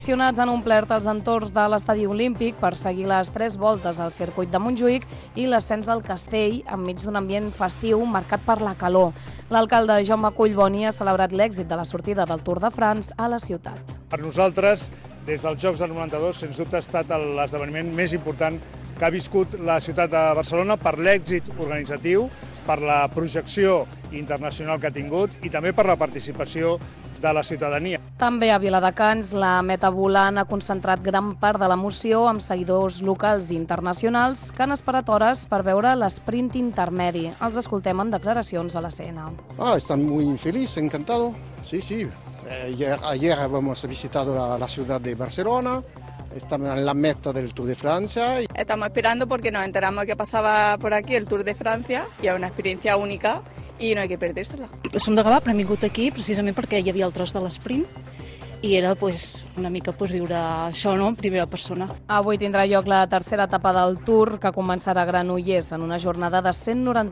Aficionats han omplert els entorns de l'estadi olímpic per seguir les 3 voltes al circuit de Montjuïc i l'ascens al castell enmig d'un ambient festiu marcat per la calor. L'alcalde Jaume Collboni ha celebrat l'èxit de la sortida del Tour de France a la ciutat. Per nosaltres, des dels Jocs del 92, sens dubte ha estat l'esdeveniment més important que ha viscut la ciutat de Barcelona per l'èxit organitzatiu, per la projecció internacional que ha tingut i també per la participació de la ciutadania. També a Viladecans, la meta volant ha concentrat gran part de l'emoció amb seguidors locals i internacionals que han esperat hores per veure l'esprint intermedi. Els escoltem en declaracions a la CNN. Están muy felices, encantados. Sí. Ayer hemos visitado la ciudad de Barcelona. Estamos en la meta del Tour de Francia. Estamos esperando porque nos enteramos que pasaba por aquí el Tour de Francia y es una experiencia única i no hay que perdérsela. Som de Gavà, però hem vingut aquí precisament perquè hi havia el tros de l'esprint i era una mica viure això, no?, en primera persona. Avui tindrà lloc la tercera etapa del Tour, que començarà a Granollers en una jornada de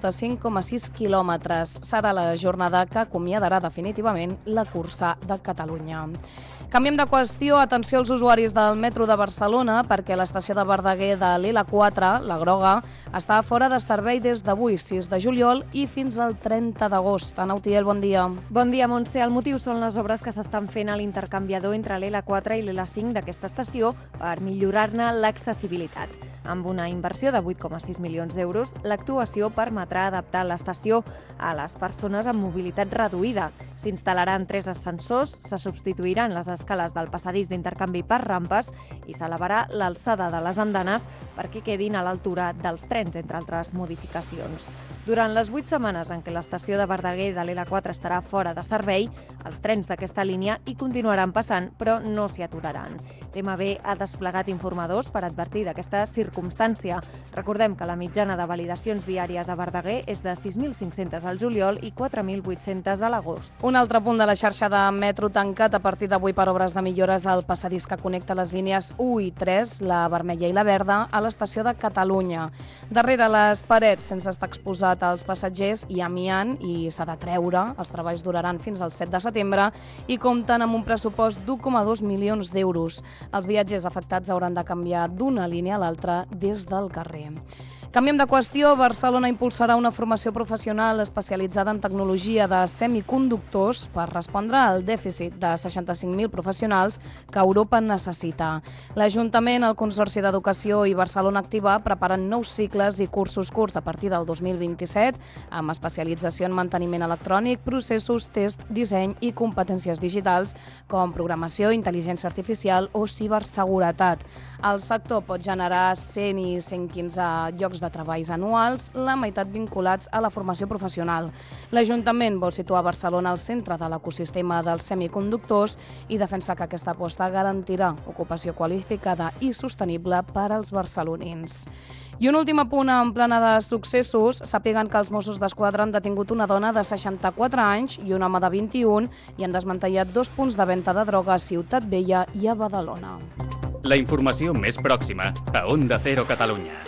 195,6 quilòmetres. Serà la jornada que acomiadarà definitivament la cursa de Catalunya. Canviem de qüestió, atenció als usuaris del metro de Barcelona, perquè l'estació de Verdaguer de l'L4, la groga, està fora de servei des d'avui, 6 de juliol, i fins al 30 d'agost. Ana Utiel, bon dia. Bon dia, Montse. El motiu són les obres que s'estan fent a l'intercanviador entre l'L4 i l'L5 d'aquesta estació per millorar-ne l'accessibilitat. Amb una inversió de 8,6 milions d'euros, l'actuació permetrà adaptar l'estació a les persones amb mobilitat reduïda. S'instal·laran 3 ascensors, se substituiran les escales del passadís d'intercanvi per rampes i s'elevarà l'alçada de les andanes perquè quedin a l'altura dels trens, entre altres modificacions. Durant les 8 setmanes en què l'estació de Verdaguer de l'L4 estarà fora de servei, els trens d'aquesta línia hi continuaran passant, però no s'hi aturaran. TMB ha desplegat informadors per advertir d'aquesta circumstància. Recordem que la mitjana de validacions diàries a Verdaguer és de 6.500 al juliol i 4.800 a l'agost. Un altre punt de la xarxa de metro tancat a partir d'avui per obres de millores al passadís que connecta les línies 1 i 3, la vermella i la verda, a l'estació de Catalunya. Darrere les parets, sense estar exposat als passatgers, hi ha amiant i s'ha de treure. Els treballs duraran fins al 7 de setembre i compten amb un pressupost d'1,2 milions d'euros. Els viatgers afectats hauran de canviar d'una línia a l'altra des del carrer. Canviem de qüestió. Barcelona impulsarà una formació professional especialitzada en tecnologia de semiconductors per respondre al dèficit de 65.000 professionals que Europa necessita. L'Ajuntament, el Consorci d'Educació i Barcelona Activa preparen nous cicles i cursos curts a partir del 2027 amb especialització en manteniment electrònic, processos, test, disseny i competències digitals com programació, intel·ligència artificial o ciberseguretat. El sector pot generar 100 i 115 llocs de treballs anuals, la meitat vinculats a la formació professional. L'Ajuntament vol situar Barcelona al centre de l'ecosistema dels semiconductors i defensa que aquesta aposta garantirà ocupació qualificada i sostenible per als barcelonins. I un últim apunt en plana de successos. Sàpiguen que els Mossos d'Esquadra han detingut una dona de 64 anys i un home de 21 i han desmantellat 2 punts de venda de droga a Ciutat Vella i a Badalona. La informació més pròxima a Onda Cero Catalunya.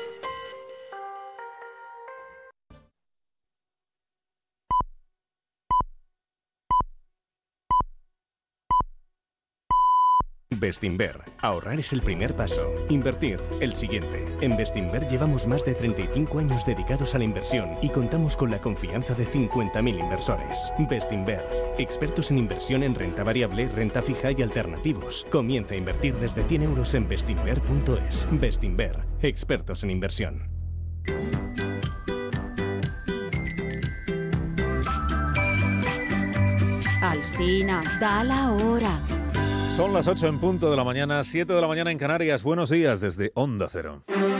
Bestinver. Ahorrar es el primer paso. Invertir, el siguiente. En Bestinver llevamos más de 35 años dedicados a la inversión y contamos con la confianza de 50.000 inversores. Bestinver. Expertos en inversión en renta variable, renta fija y alternativos. Comienza a invertir desde 100 euros en bestinver.es. Bestinver. Expertos en inversión. Alsina, da la hora. Son las 8 en punto de la mañana, 7 de la mañana en Canarias. Buenos días desde Onda Cero.